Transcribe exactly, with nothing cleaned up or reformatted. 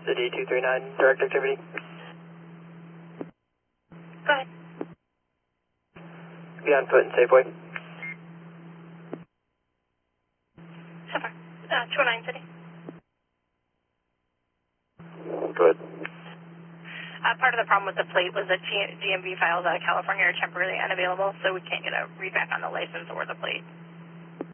the D two three nine direct activity. Go ahead. Be on foot and Safeway. So far. Uh, two oh nine City. Good. Uh, part of the problem with the plate was that G M V files out of California are temporarily unavailable, so we can't get a readback on the license or the plate.